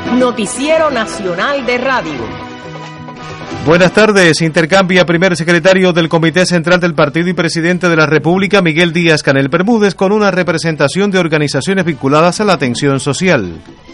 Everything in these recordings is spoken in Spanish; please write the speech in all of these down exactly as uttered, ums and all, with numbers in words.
Noticiero Nacional de Radio. Buenas tardes. Intercambia primer secretario del Comité Central del Partido y presidente de la República, Miguel Díaz-Canel Bermúdez, con una representación de organizaciones vinculadas a la atención social.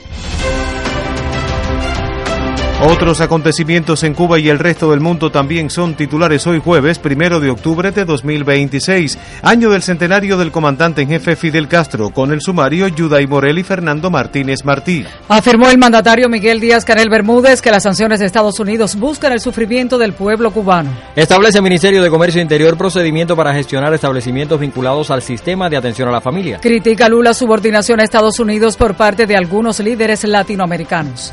Otros acontecimientos en Cuba y el resto del mundo también son titulares hoy jueves, primero de octubre de dos mil veintiséis, año del centenario del comandante en jefe Fidel Castro, con el sumario Yuday Morel y Fernando Martínez Martí. Afirmó el mandatario Miguel Díaz-Canel Bermúdez que las sanciones de Estados Unidos buscan el sufrimiento del pueblo cubano. Establece el Ministerio de Comercio Interior procedimiento para gestionar establecimientos vinculados al sistema de atención a la familia. Critica Lula subordinación a Estados Unidos por parte de algunos líderes latinoamericanos.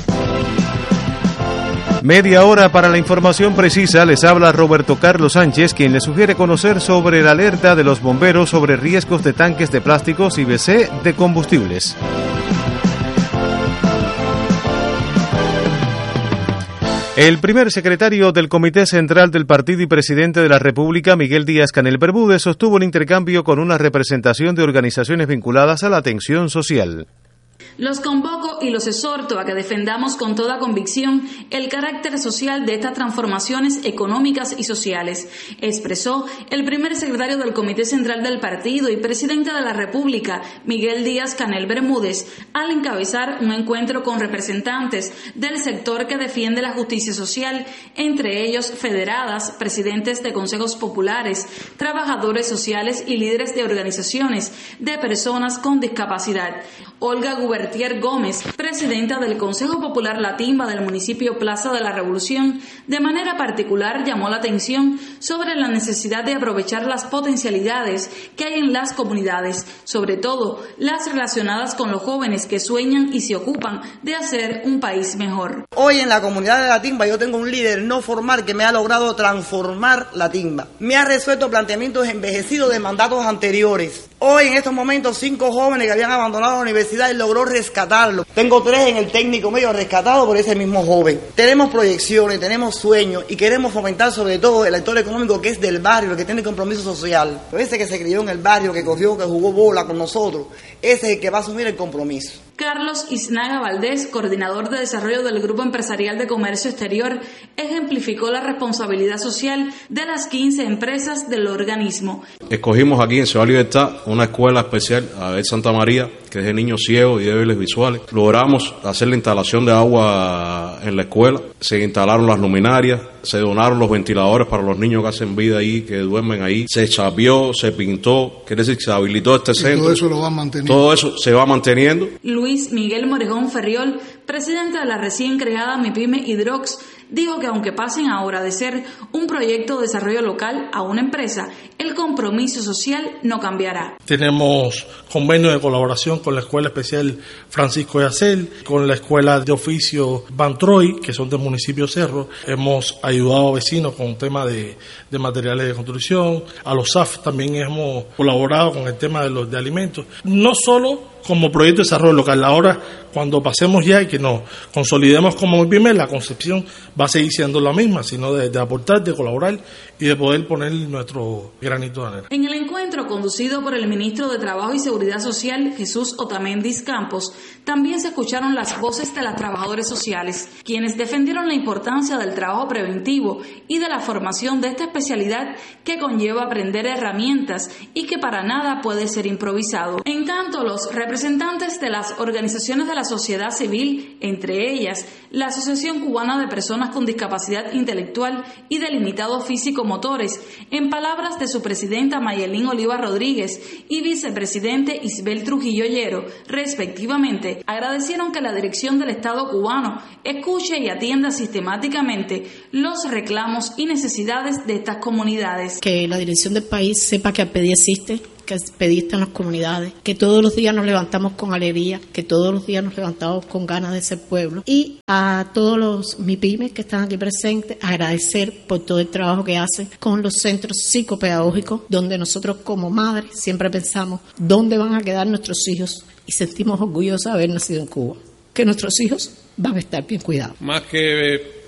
Media hora para la información precisa. Les habla Roberto Carlos Sánchez, quien le sugiere conocer sobre la alerta de los bomberos sobre riesgos de tanques de plásticos y B C de combustibles. El primer secretario del Comité Central del Partido y presidente de la República, Miguel Díaz-Canel Bermúdez, sostuvo un intercambio con una representación de organizaciones vinculadas a la atención social. Los convoco y los exhorto a que defendamos con toda convicción el carácter social de estas transformaciones económicas y sociales, expresó el primer secretario del Comité Central del Partido y presidente de la República, Miguel Díaz-Canel Bermúdez, al encabezar un encuentro con representantes del sector que defiende la justicia social, entre ellos federadas, presidentes de consejos populares, trabajadores sociales y líderes de organizaciones de personas con discapacidad. Olga Gubertier Gómez, presidenta del Consejo Popular La Timba del municipio Plaza de la Revolución, de manera particular llamó la atención sobre la necesidad de aprovechar las potencialidades que hay en las comunidades, sobre todo las relacionadas con los jóvenes que sueñan y se ocupan de hacer un país mejor. Hoy en la comunidad de La Timba yo tengo un líder no formal que me ha logrado transformar La Timba. Me ha resuelto planteamientos envejecidos de mandatos anteriores. Hoy en estos momentos cinco jóvenes que habían abandonado la universidad y logró rescatarlos. Tengo tres en el técnico medio rescatados por ese mismo joven. Tenemos proyecciones, tenemos sueños y queremos fomentar sobre todo el actor económico que es del barrio, el que tiene compromiso social. Ese que se crió en el barrio, que corrió, que jugó bola con nosotros, ese es el que va a asumir el compromiso. Carlos Isnaga Valdés, coordinador de desarrollo del Grupo Empresarial de Comercio Exterior, ejemplificó la responsabilidad social de las quince empresas del organismo. Escogimos aquí en Ciudad Libertad una escuela especial, Abel Santa María, que es de niños ciegos y débiles visuales. Logramos hacer la instalación de agua en la escuela, se instalaron las luminarias, se donaron los ventiladores para los niños que hacen vida ahí, que duermen ahí, se chapeó, se pintó, quiere decir que se habilitó este centro. Todo eso lo va manteniendo. Todo eso se va manteniendo. Luis Miguel Morejón Ferriol, presidente de la recién creada MIPYME Hidrox, dijo que aunque pasen ahora de ser un proyecto de desarrollo local a una empresa, el compromiso social no cambiará. Tenemos convenio de colaboración con la Escuela Especial Francisco de Acel, con la Escuela de Oficio Bantroy, que son del municipio Cerro. Hemos ayudado a vecinos con el tema de, de materiales de construcción. A los S A F también hemos colaborado con el tema de los de alimentos. No solo como proyecto de desarrollo local. Ahora, cuando pasemos ya y que nos consolidemos como MIPYME, la concepción va a seguir siendo la misma, sino de, de aportar, de colaborar y de poder poner nuestro granito de arena. En el encuentro conducido por el ministro de Trabajo y Seguridad Social, Jesús Otamendi Campos, también se escucharon las voces de las trabajadoras sociales, quienes defendieron la importancia del trabajo preventivo y de la formación de esta especialidad que conlleva aprender herramientas y que para nada puede ser improvisado. En tanto, los representantes de las organizaciones de la sociedad civil, entre ellas la Asociación Cubana de Personas con Discapacidad Intelectual y de Limitados Físico-Motores, en palabras de su presidenta Mayelín Oliva Rodríguez y vicepresidente Isbel Trujillo Llero, respectivamente, agradecieron que la dirección del Estado cubano escuche y atienda sistemáticamente los reclamos y necesidades de estas comunidades. Que la dirección del país sepa que APEDI existe, que APEDI está en las comunidades, que todos los días nos levantamos con alegría, que todos los días nos levantamos con ganas de ser pueblo. Y a todos los MIPYMES que están aquí presentes, agradecer por todo el trabajo que hacen con los centros psicopedagógicos, donde nosotros como madres siempre pensamos dónde van a quedar nuestros hijos y sentimos orgullosos de haber nacido en Cuba, que nuestros hijos van a estar bien cuidados. Más que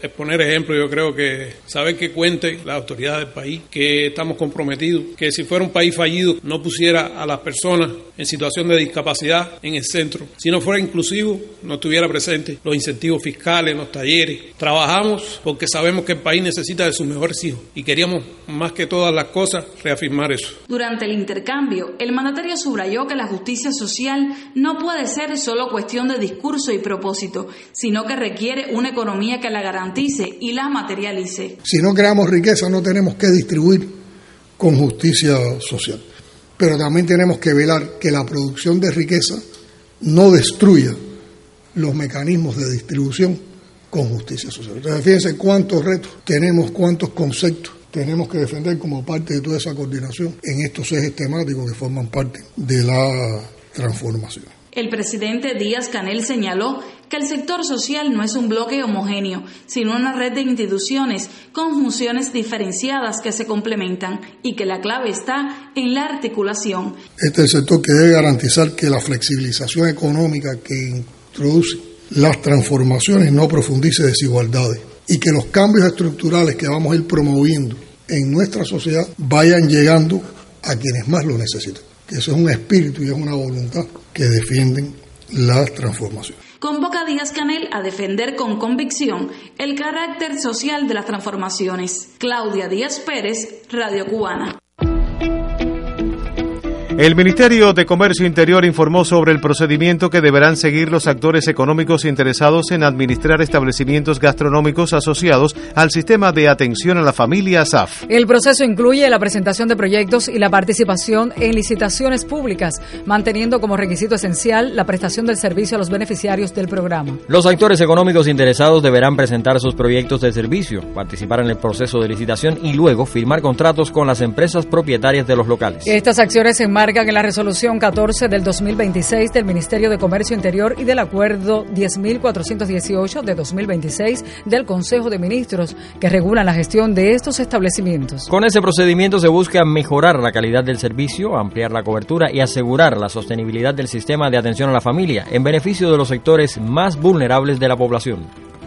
exponer ejemplos. Yo creo que saber que cuente la autoridad del país, que estamos comprometidos, que si fuera un país fallido no pusiera a las personas en situación de discapacidad en el centro. Si no fuera inclusivo, no estuviera presente los incentivos fiscales, los talleres. Trabajamos porque sabemos que el país necesita de sus mejores hijos y queríamos, más que todas las cosas, reafirmar eso. Durante el intercambio, el mandatario subrayó que la justicia social no puede ser solo cuestión de discurso y propósito, sino que requiere una economía que la garantice y la materialice. Si no creamos riqueza, no tenemos que distribuir con justicia social. Pero también tenemos que velar que la producción de riqueza no destruya los mecanismos de distribución con justicia social. Entonces, fíjense cuántos retos tenemos, cuántos conceptos tenemos que defender como parte de toda esa coordinación en estos ejes temáticos que forman parte de la transformación. El presidente Díaz-Canel señaló que el sector social no es un bloque homogéneo, sino una red de instituciones con funciones diferenciadas que se complementan y que la clave está en la articulación. Este es el sector que debe garantizar que la flexibilización económica que introduce las transformaciones no profundice desigualdades y que los cambios estructurales que vamos a ir promoviendo en nuestra sociedad vayan llegando a quienes más lo necesitan. Que eso es un espíritu y es una voluntad que defienden las transformaciones. Convoca a Díaz-Canel a defender con convicción el carácter social de las transformaciones. Claudia Díaz Pérez, Radio Cubana. El Ministerio de Comercio Interior informó sobre el procedimiento que deberán seguir los actores económicos interesados en administrar establecimientos gastronómicos asociados al sistema de atención a la familia S A F. El proceso incluye la presentación de proyectos y la participación en licitaciones públicas, manteniendo como requisito esencial la prestación del servicio a los beneficiarios del programa. Los actores económicos interesados deberán presentar sus proyectos de servicio, participar en el proceso de licitación y luego firmar contratos con las empresas propietarias de los locales. Estas acciones se enmarcan en la resolución catorce del dos mil veintiséis del Ministerio de Comercio Interior y del acuerdo diez mil cuatrocientos dieciocho de dos mil veintiséis del Consejo de Ministros que regulan la gestión de estos establecimientos. Con ese procedimiento se busca mejorar la calidad del servicio, ampliar la cobertura y asegurar la sostenibilidad del sistema de atención a la familia en beneficio de los sectores más vulnerables de la población.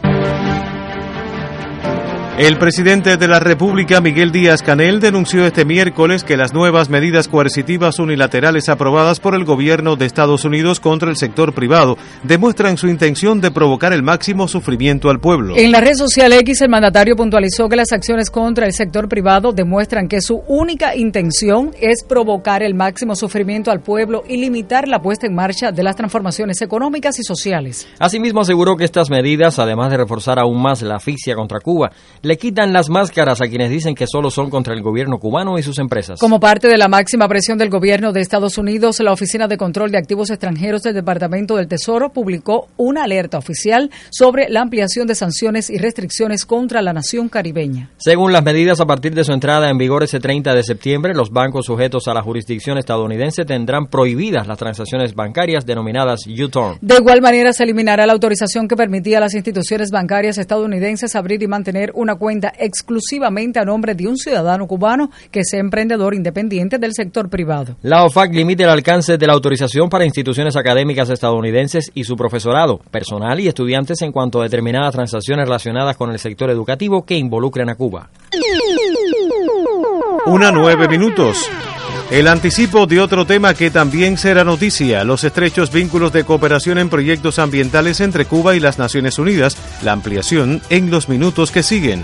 El presidente de la República, Miguel Díaz-Canel, denunció este miércoles que las nuevas medidas coercitivas unilaterales aprobadas por el gobierno de Estados Unidos contra el sector privado demuestran su intención de provocar el máximo sufrimiento al pueblo. En la red social X, el mandatario puntualizó que las acciones contra el sector privado demuestran que su única intención es provocar el máximo sufrimiento al pueblo y limitar la puesta en marcha de las transformaciones económicas y sociales. Asimismo, aseguró que estas medidas, además de reforzar aún más la asfixia contra Cuba, le quitan las máscaras a quienes dicen que solo son contra el gobierno cubano y sus empresas. Como parte de la máxima presión del gobierno de Estados Unidos, la Oficina de Control de Activos Extranjeros del Departamento del Tesoro publicó una alerta oficial sobre la ampliación de sanciones y restricciones contra la nación caribeña. Según las medidas, a partir de su entrada en vigor ese treinta de septiembre, los bancos sujetos a la jurisdicción estadounidense tendrán prohibidas las transacciones bancarias denominadas U-turn. De igual manera, se eliminará la autorización que permitía a las instituciones bancarias estadounidenses abrir y mantener una cuenta exclusivamente a nombre de un ciudadano cubano que sea emprendedor independiente del sector privado. La O F A C limita el alcance de la autorización para instituciones académicas estadounidenses y su profesorado, personal y estudiantes en cuanto a determinadas transacciones relacionadas con el sector educativo que involucren a Cuba. Una nueve minutos. El anticipo de otro tema que también será noticia, los estrechos vínculos de cooperación en proyectos ambientales entre Cuba y las Naciones Unidas, la ampliación en los minutos que siguen.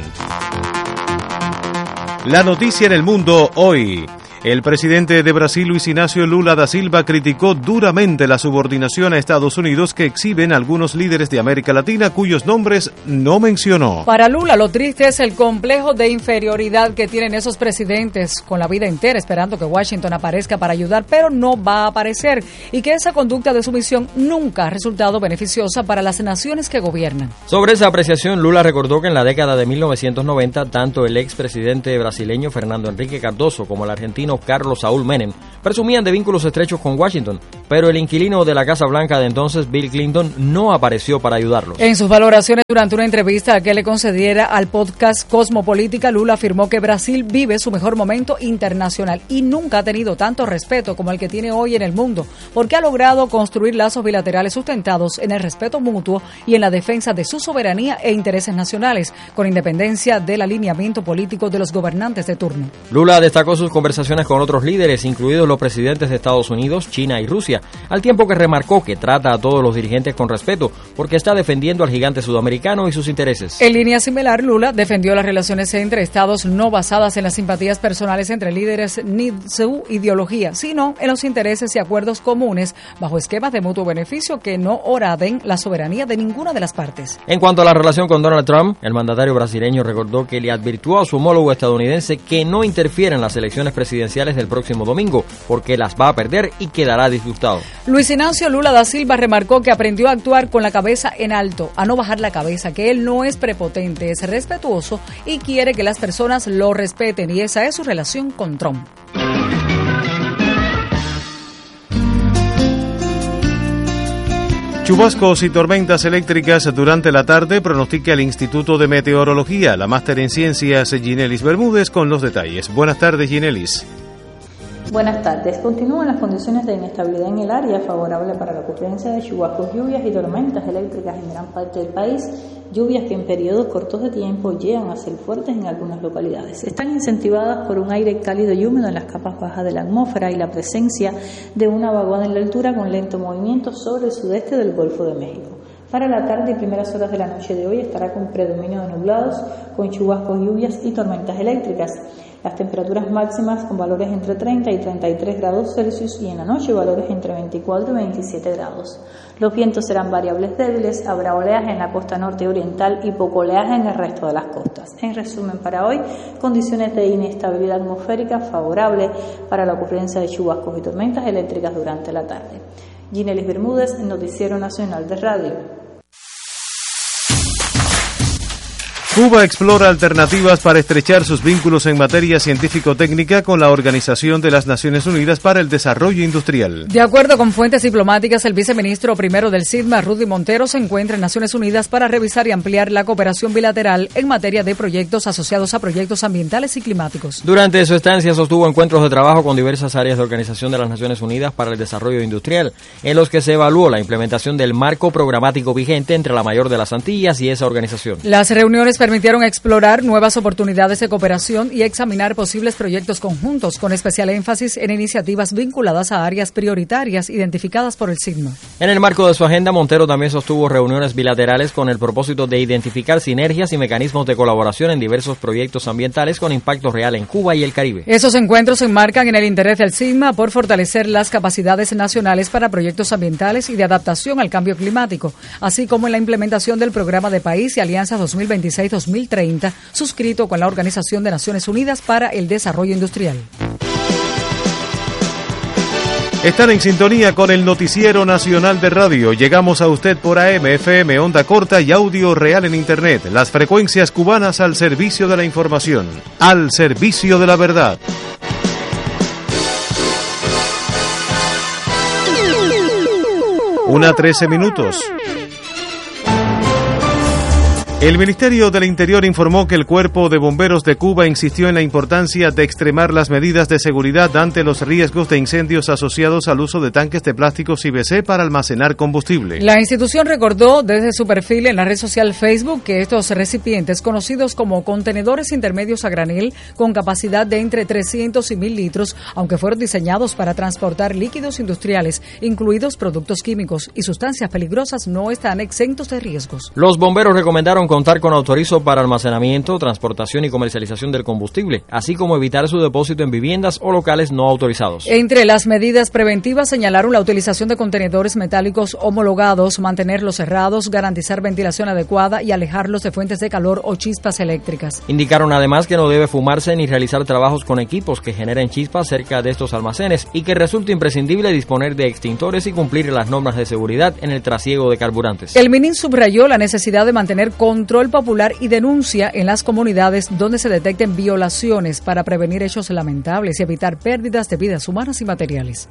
La noticia en el mundo hoy. El presidente de Brasil, Luis Inácio Lula da Silva, criticó duramente la subordinación a Estados Unidos que exhiben algunos líderes de América Latina cuyos nombres no mencionó. Para Lula, lo triste es el complejo de inferioridad que tienen esos presidentes con la vida entera esperando que Washington aparezca para ayudar, pero no va a aparecer, y que esa conducta de sumisión nunca ha resultado beneficiosa para las naciones que gobiernan. Sobre esa apreciación, Lula recordó que en la década de mil novecientos noventa, tanto el expresidente brasileño Fernando Henrique Cardoso como el argentino asesino Carlos Saúl Menem presumían de vínculos estrechos con Washington, pero el inquilino de la Casa Blanca de entonces, Bill Clinton, no apareció para ayudarlos. En sus valoraciones durante una entrevista que le concediera al podcast Cosmopolítica, Lula afirmó que Brasil vive su mejor momento internacional y nunca ha tenido tanto respeto como el que tiene hoy en el mundo, porque ha logrado construir lazos bilaterales sustentados en el respeto mutuo y en la defensa de su soberanía e intereses nacionales, con independencia del alineamiento político de los gobernantes de turno. Lula destacó sus conversaciones con otros líderes, incluidos los presidentes de Estados Unidos, China y Rusia, al tiempo que remarcó que trata a todos los dirigentes con respeto porque está defendiendo al gigante sudamericano y sus intereses. En línea similar, Lula defendió las relaciones entre estados no basadas en las simpatías personales entre líderes ni su ideología, sino en los intereses y acuerdos comunes bajo esquemas de mutuo beneficio que no horaden la soberanía de ninguna de las partes. En cuanto a la relación con Donald Trump, el mandatario brasileño recordó que le advirtió a su homólogo estadounidense que no interfiera en las elecciones presidenciales del próximo domingo, porque las va a perder y quedará disgustado. Luis Ignacio Lula da Silva remarcó que aprendió a actuar con la cabeza en alto, a no bajar la cabeza, que él no es prepotente, es respetuoso y quiere que las personas lo respeten, y esa es su relación con Trump. Chubascos y tormentas eléctricas durante la tarde pronostica el Instituto de Meteorología. La máster en ciencias, Ginelis Bermúdez, con los detalles. Buenas tardes, Ginelis. Buenas tardes. Continúan las condiciones de inestabilidad en el área favorable para la ocurrencia de chubascos, lluvias y tormentas eléctricas en gran parte del país, lluvias que en periodos cortos de tiempo llegan a ser fuertes en algunas localidades. Están incentivadas por un aire cálido y húmedo en las capas bajas de la atmósfera y la presencia de una vaguada en la altura con lento movimiento sobre el sudeste del Golfo de México. Para la tarde y primeras horas de la noche de hoy estará con predominio de nublados, con chubascos, lluvias y tormentas eléctricas. Las temperaturas máximas con valores entre treinta y treinta y tres grados Celsius y en la noche valores entre veinticuatro y veintisiete grados. Los vientos serán variables débiles, habrá oleaje en la costa norte y oriental y poco oleaje en el resto de las costas. En resumen, para hoy, condiciones de inestabilidad atmosférica favorable para la ocurrencia de chubascos y tormentas eléctricas durante la tarde. Ginelis Bermúdez, Noticiero Nacional de Radio. Cuba explora alternativas para estrechar sus vínculos en materia científico-técnica con la Organización de las Naciones Unidas para el Desarrollo Industrial. De acuerdo con fuentes diplomáticas, el viceministro primero del SIDMA, Rudy Montero, se encuentra en Naciones Unidas para revisar y ampliar la cooperación bilateral en materia de proyectos asociados a proyectos ambientales y climáticos. Durante su estancia sostuvo encuentros de trabajo con diversas áreas de Organización de las Naciones Unidas para el Desarrollo Industrial, en los que se evaluó la implementación del marco programático vigente entre la mayor de las Antillas y esa organización. Las reuniones permitieron explorar nuevas oportunidades de cooperación y examinar posibles proyectos conjuntos, con especial énfasis en iniciativas vinculadas a áreas prioritarias identificadas por el SIGMA. En el marco de su agenda, Montero también sostuvo reuniones bilaterales con el propósito de identificar sinergias y mecanismos de colaboración en diversos proyectos ambientales con impacto real en Cuba y el Caribe. Esos encuentros se enmarcan en el interés del SIGMA por fortalecer las capacidades nacionales para proyectos ambientales y de adaptación al cambio climático, así como en la implementación del Programa de País y Alianzas dos mil veintiséis a dos mil treinta, suscrito con la Organización de Naciones Unidas para el Desarrollo Industrial. Están en sintonía con el Noticiero Nacional de Radio. Llegamos a usted por A M, F M, onda corta y audio real en Internet. Las frecuencias cubanas al servicio de la información, al servicio de la verdad. Una trece minutos. El Ministerio del Interior informó que el Cuerpo de Bomberos de Cuba insistió en la importancia de extremar las medidas de seguridad ante los riesgos de incendios asociados al uso de tanques de plásticos I B C para almacenar combustible. La institución recordó desde su perfil en la red social Facebook que estos recipientes, conocidos como contenedores intermedios a granel, con capacidad de entre trescientos y mil litros, aunque fueron diseñados para transportar líquidos industriales, incluidos productos químicos y sustancias peligrosas, no están exentos de riesgos. Los bomberos recomendaron contar con autorizo para almacenamiento, transportación y comercialización del combustible, así como evitar su depósito en viviendas o locales no autorizados. Entre las medidas preventivas señalaron la utilización de contenedores metálicos homologados, mantenerlos cerrados, garantizar ventilación adecuada y alejarlos de fuentes de calor o chispas eléctricas. Indicaron además que no debe fumarse ni realizar trabajos con equipos que generen chispas cerca de estos almacenes y que resulta imprescindible disponer de extintores y cumplir las normas de seguridad en el trasiego de carburantes. El MININ subrayó la necesidad de mantener con control popular y denuncia en las comunidades donde se detecten violaciones para prevenir hechos lamentables y evitar pérdidas de vidas humanas y materiales.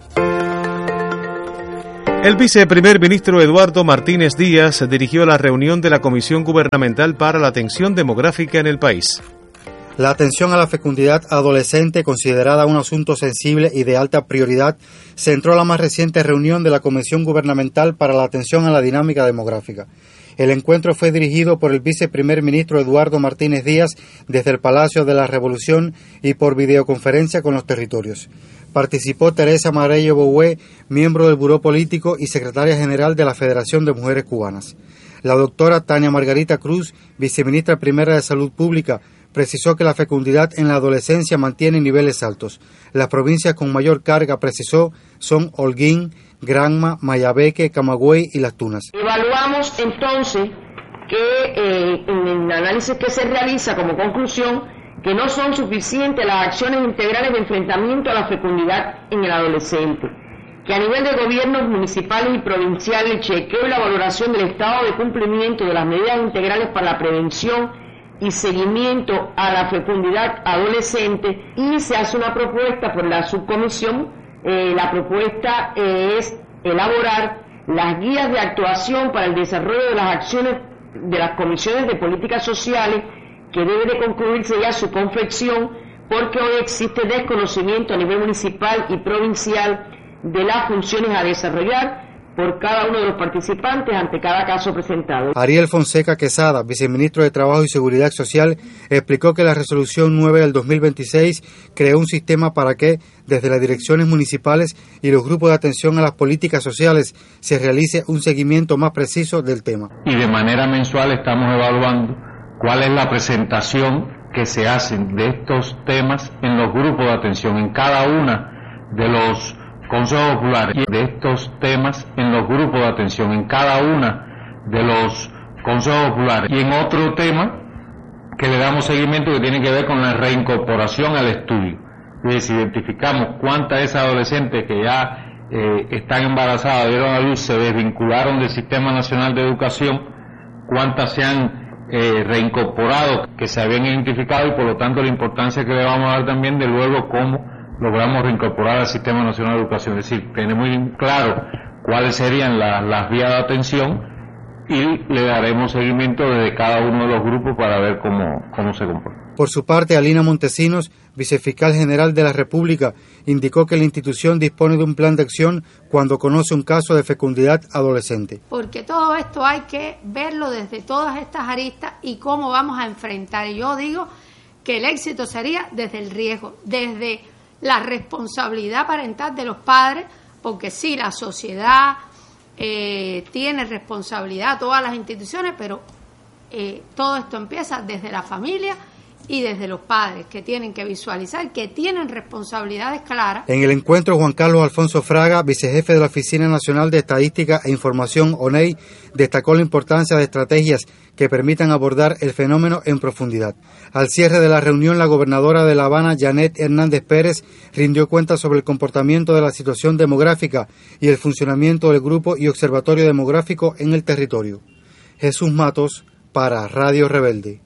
El viceprimer ministro Eduardo Martínez Díaz dirigió la reunión de la Comisión Gubernamental para la Atención Demográfica en el país. La atención a la fecundidad adolescente, considerada un asunto sensible y de alta prioridad, centró la más reciente reunión de la Comisión Gubernamental para la Atención a la Dinámica Demográfica. El encuentro fue dirigido por el viceprimer ministro Eduardo Martínez Díaz desde el Palacio de la Revolución y por videoconferencia con los territorios. Participó Teresa Marello Boué, miembro del Buró Político y secretaria general de la Federación de Mujeres Cubanas. La doctora Tania Margarita Cruz, viceministra primera de Salud Pública, precisó que la fecundidad en la adolescencia mantiene niveles altos. Las provincias con mayor carga, precisó, son Holguín, Granma, Mayabeque, Camagüey y Las Tunas. Evaluamos entonces que eh, en el análisis que se realiza como conclusión que no son suficientes las acciones integrales de enfrentamiento a la fecundidad en el adolescente, que a nivel de gobiernos municipales y provinciales el chequeo y la valoración del estado de cumplimiento de las medidas integrales para la prevención y seguimiento a la fecundidad adolescente, y se hace una propuesta por la subcomisión. Eh, la propuesta eh, es elaborar las guías de actuación para el desarrollo de las acciones de las comisiones de políticas sociales, que debe de concluirse ya su confección, porque hoy existe desconocimiento a nivel municipal y provincial de las funciones a desarrollar por cada uno de los participantes ante cada caso presentado. Ariel Fonseca Quesada, viceministro de Trabajo y Seguridad Social, explicó que la resolución nueve del dos mil veintiséis creó un sistema para que, desde las direcciones municipales y los grupos de atención a las políticas sociales, se realice un seguimiento más preciso del tema. Y de manera mensual estamos evaluando cuál es la presentación que se hace de estos temas en los grupos de atención, en cada una de los consejos populares, y de estos temas en los grupos de atención, en cada una de los consejos populares. Y en otro tema que le damos seguimiento que tiene que ver con la reincorporación al estudio. Es decir, identificamos cuántas de esas adolescentes que ya eh, están embarazadas, dieron a luz, se desvincularon del Sistema Nacional de Educación, cuántas se han Eh, reincorporado, que se habían identificado, y por lo tanto la importancia que le vamos a dar también de luego cómo logramos reincorporar al Sistema Nacional de Educación. Es decir, tener muy claro cuáles serían la, las vías de atención, y le daremos seguimiento desde cada uno de los grupos para ver cómo, cómo se comporta. Por su parte, Alina Montesinos, vicefiscal general de la República, indicó que la institución dispone de un plan de acción cuando conoce un caso de fecundidad adolescente. Porque todo esto hay que verlo desde todas estas aristas y cómo vamos a enfrentar. Y yo digo que el éxito sería desde el riesgo, desde la responsabilidad parental de los padres, porque sí, la sociedad eh, tiene responsabilidad, todas las instituciones, pero eh, todo esto empieza desde la familia y desde los padres, que tienen que visualizar, que tienen responsabilidades claras. En el encuentro, Juan Carlos Alfonso Fraga, vicejefe de la Oficina Nacional de Estadística e Información, O N E I, destacó la importancia de estrategias que permitan abordar el fenómeno en profundidad. Al cierre de la reunión, la gobernadora de La Habana, Janet Hernández Pérez, rindió cuenta sobre el comportamiento de la situación demográfica y el funcionamiento del Grupo y Observatorio Demográfico en el territorio. Jesús Matos, para Radio Rebelde.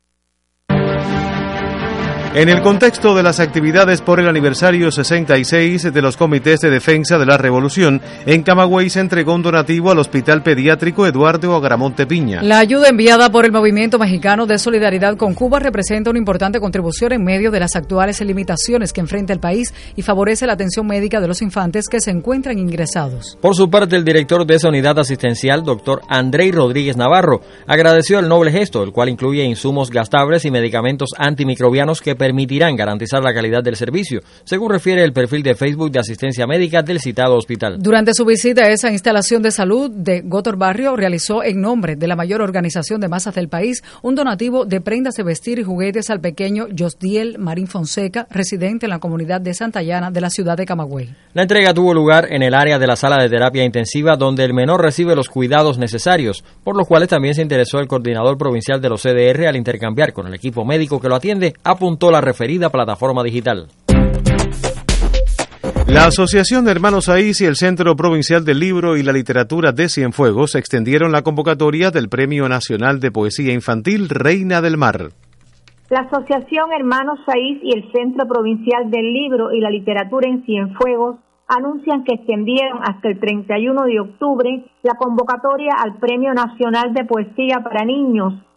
En el contexto de las actividades por el aniversario sesenta y seis de los Comités de Defensa de la Revolución, en Camagüey se entregó un donativo al Hospital Pediátrico Eduardo Agramonte Piña. La ayuda enviada por el Movimiento Mexicano de Solidaridad con Cuba representa una importante contribución en medio de las actuales limitaciones que enfrenta el país y favorece la atención médica de los infantes que se encuentran ingresados. Por su parte, el director de esa unidad asistencial, doctor Andrei Rodríguez Navarro, agradeció el noble gesto, el cual incluye insumos gastables y medicamentos antimicrobianos que permitirán garantizar la calidad del servicio, según refiere el perfil de Facebook de asistencia médica del citado hospital. Durante su visita a esa instalación de salud de Gotor Barrio, realizó en nombre de la mayor organización de masas del país un donativo de prendas de vestir y juguetes al pequeño Josdiel Marín Fonseca, residente en la comunidad de Santayana de la ciudad de Camagüey. La entrega tuvo lugar en el área de la sala de terapia intensiva, donde el menor recibe los cuidados necesarios, por los cuales también se interesó el coordinador provincial de los C D R al intercambiar con el equipo médico que lo atiende, apuntó la referida plataforma digital. La Asociación Hermanos Saiz y el Centro Provincial del Libro y la Literatura de Cienfuegos extendieron la convocatoria del Premio Nacional de Poesía Infantil Reina del Mar. La Asociación Hermanos Saiz y el Centro Provincial del Libro y la Literatura en Cienfuegos anuncian que extendieron hasta el treinta y uno de octubre la convocatoria al Premio Nacional de Poesía para Niños